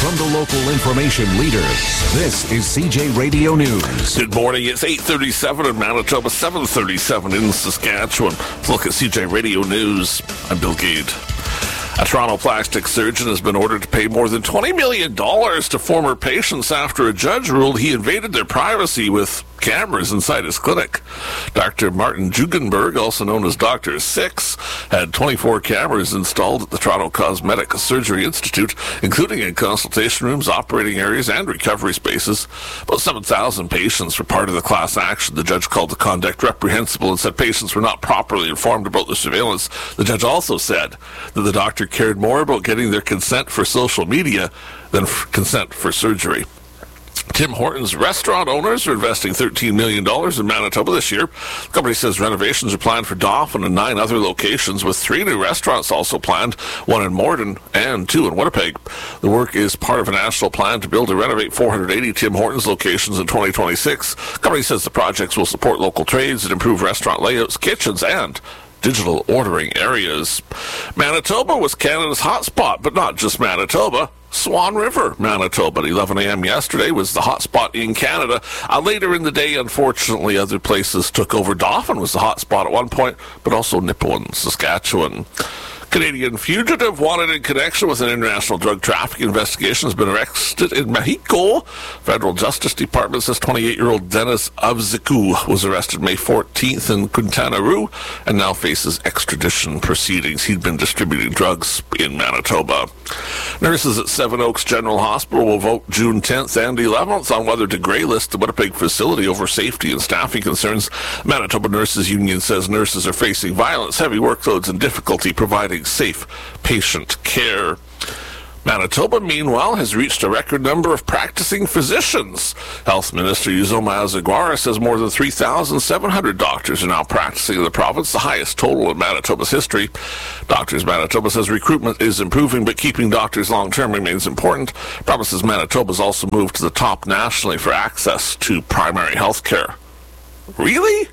from the local information leader. This is CJ Radio News. Good morning. It's 8:37 in Manitoba, 7:37 in Saskatchewan. Let's look at CJ Radio News. I'm Bill Gade. A Toronto plastic surgeon has been ordered to pay more than $20 million to former patients after a judge ruled he invaded their privacy with cameras inside his clinic. Dr. Martin Jugenberg, also known as Dr. Six, had 24 cameras installed at the Toronto Cosmetic Surgery Institute, including in consultation rooms, operating areas, and recovery spaces. About 7,000 patients were part of the class action. The judge called the conduct reprehensible and said patients were not properly informed about the surveillance. The judge also said that the doctor cared more about getting their consent for social media than consent for surgery. Tim Hortons restaurant owners are investing $13 million in Manitoba this year. The company says renovations are planned for Dauphin and 9 other locations, with 3 new restaurants also planned, 1 in Morden and 2 in Winnipeg. The work is part of a national plan to build and renovate 480 Tim Hortons locations in 2026. The company says the projects will support local trades and improve restaurant layouts, kitchens, and digital ordering areas. Manitoba was Canada's hotspot, but not just Manitoba. Swan River, Manitoba, at 11 a.m. yesterday was the hotspot in Canada. Later in the day, unfortunately, other places took over. Dauphin was the hotspot at one point, but also Nipawin, Saskatchewan. Canadian fugitive wanted in connection with an international drug trafficking investigation has been arrested in Mexico. Federal Justice Department says 28-year-old Dennis Avziku was arrested May 14th in Quintana Roo and now faces extradition proceedings. He'd been distributing drugs in Manitoba. Nurses at Seven Oaks General Hospital will vote June 10th and 11th on whether to grey-list the Winnipeg facility over safety and staffing concerns. Manitoba Nurses Union says nurses are facing violence, heavy workloads, and difficulty providing safe patient care. Manitoba, meanwhile, has reached a record number of practicing physicians. Health Minister Uzoma Azagwara says more than 3,700 doctors are now practicing in the province, the highest total in Manitoba's history. Doctors Manitoba says recruitment is improving, but keeping doctors long-term remains important. Provinces Manitoba has also moved to the top nationally for access to primary health care. Really?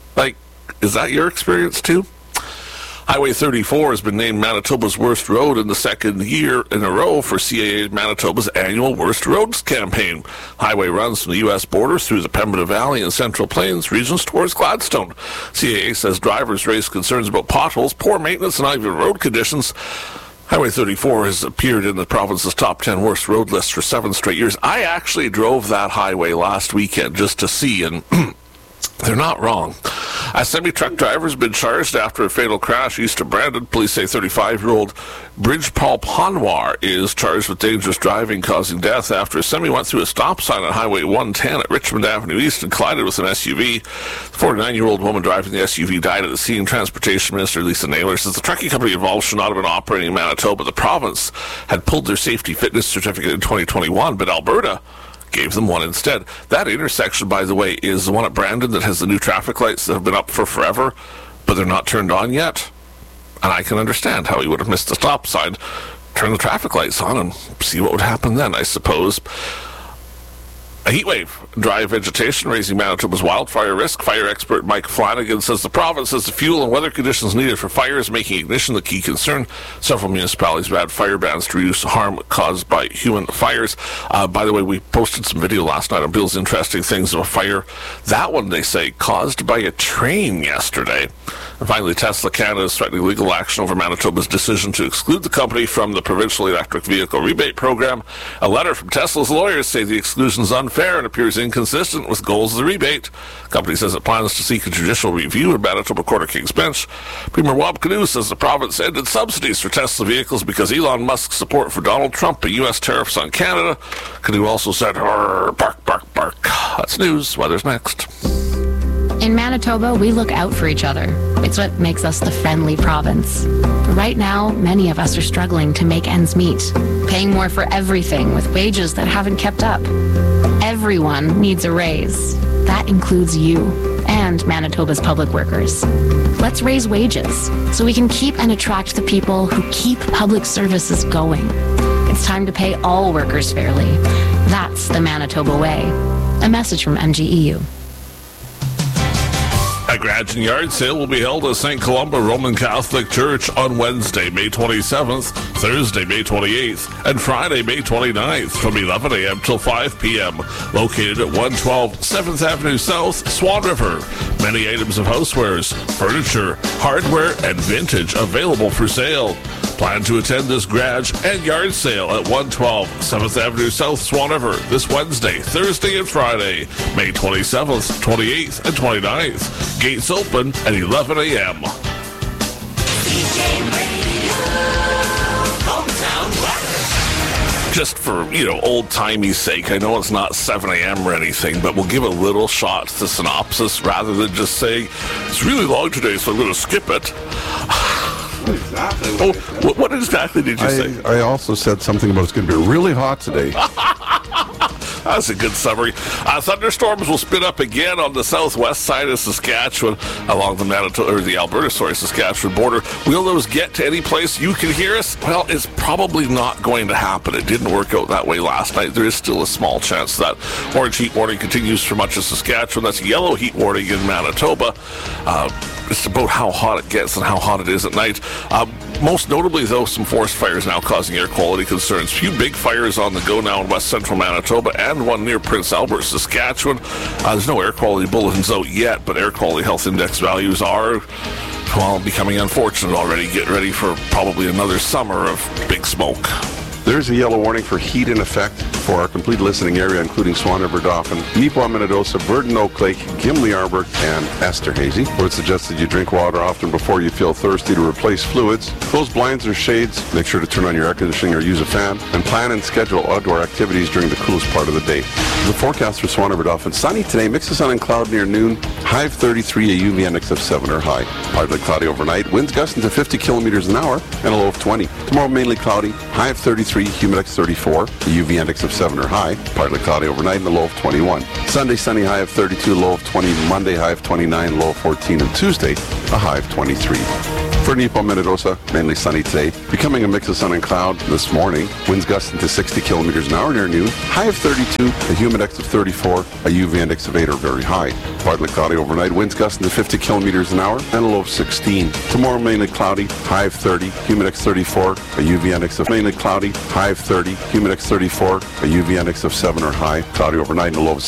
Is that your experience too? Highway 34 has been named Manitoba's worst road in the second year in a row for CAA Manitoba's annual Worst Roads campaign. Highway runs from the U.S. border through the Pembina Valley and Central Plains regions towards Gladstone. CAA says drivers raise concerns about potholes, poor maintenance, and uneven road conditions. Highway 34 has appeared in the province's top 10 worst road list for 7 straight years. I actually drove that highway last weekend just to see, and they're not wrong. A semi-truck driver has been charged after a fatal crash east of Brandon. Police say 35-year-old Bridgepal Panwar is charged with dangerous driving causing death after a semi went through a stop sign on Highway 110 at Richmond Avenue East and collided with an SUV. The 49-year-old woman driving the SUV died at the scene. Transportation Minister Lisa Naylor says the trucking company involved should not have been operating in Manitoba. The province had pulled their safety fitness certificate in 2021, but Alberta gave them one instead. That intersection, by the way, is the one at Brandon that has the new traffic lights that have been up for forever, but they're not turned on yet. And I can understand how he would have missed the stop sign. Turn the traffic lights on and see what would happen then, I suppose. A heat wave, dry vegetation raising Manitoba's wildfire risk. Fire expert Mike Flanagan says the province has the fuel and weather conditions needed for fires, making ignition the key concern. Several municipalities have had fire bans to reduce harm caused by human fires. By the way, we posted some video last night on Bill's Interesting Things of a fire. That one, they say, caused by a train yesterday. And finally, Tesla Canada is threatening legal action over Manitoba's decision to exclude the company from the provincial electric vehicle rebate program. A letter from Tesla's lawyers say the exclusion is unfair and appears inconsistent with goals of the rebate. The company says it plans to seek a judicial review in Manitoba Court of King's Bench. Premier Wab Kinew says the province ended subsidies for Tesla vehicles because Elon Musk's support for Donald Trump and U.S. tariffs on Canada. Kinew also said, bark, bark, bark. That's news. Weather's next. In Manitoba, we look out for each other. It's what makes us the friendly province. But right now, many of us are struggling to make ends meet, paying more for everything with wages that haven't kept up. Everyone needs a raise. That includes you and Manitoba's public workers. Let's raise wages so we can keep and attract the people who keep public services going. It's time to pay all workers fairly. That's the Manitoba way. A message from MGEU. Garage and Yard Sale will be held at St. Columba Roman Catholic Church on Wednesday, May 27th, Thursday, May 28th, and Friday, May 29th from 11 a.m. till 5 p.m. Located at 112 7th Avenue South, Swan River. Many items of housewares, furniture, hardware, and vintage available for sale. Plan to attend this garage and yard sale at 112 7th Avenue South, Swan River this Wednesday, Thursday, and Friday, May 27th, 28th, and 29th. Gates open at 11 a.m. CJ Radio, Hometown West. Just for, old-timey sake, I know it's not 7 a.m. or anything, but we'll give a little shot to the synopsis rather than just say, it's really long today, so I'm going to skip it. Exactly. What exactly did you say? I also said something about it's going to be really hot today. That's a good summary. Thunderstorms will spin up again on the southwest side of Saskatchewan along the Alberta-Saskatchewan border. Will those get to any place you can hear us? Well, it's probably not going to happen. It didn't work out that way last night. There is still a small chance that orange heat warning continues for much of Saskatchewan. That's yellow heat warning in Manitoba. It's about how hot it gets and how hot it is at night. Most notably, though, some forest fires now causing air quality concerns. Few big fires on the go now in west central Manitoba and one near Prince Albert, Saskatchewan. There's no air quality bulletins out yet, but air quality health index values are, becoming unfortunate already. Get ready for probably another summer of big smoke. There's a yellow warning for heat in effect for our complete listening area, including Swan River, Dauphin, Neepawa, Minnedosa, Burton, Oak Lake, Gimli, Arbor, and Esterhazy. Where it's suggested you drink water often before you feel thirsty to replace fluids. Close blinds or shades. Make sure to turn on your air conditioning or use a fan. And plan and schedule outdoor activities during the coolest part of the day. The forecast for Swan River, Dauphin. Sunny today, mix of sun and cloud near noon. High of 33, a UV index of 7 or high. Partly cloudy overnight. Winds gusting to 50 kilometers an hour and a low of 20. Tomorrow mainly cloudy. High of 33, humid index 34, a UV index of 7 or high. Partly cloudy overnight and a low of 21. Sunday sunny, high of 32, low of 20. Monday high of 29, low of 14. And Tuesday a high of 23. For Neepawa, Minnedosa, mainly sunny today. Becoming a mix of sun and cloud this morning. Winds gusting to 60 kilometers an hour near noon. High of 32, a humid index of 34, a UV index of 8 or very high. Partly cloudy overnight. Winds gusting to 50 kilometers an hour and a low of 16. Tomorrow mainly cloudy. High of 30, humid index 34, a UV index of mainly cloudy. High of 30, humid index 34, a UV index of 7 or high. Cloudy overnight and a low of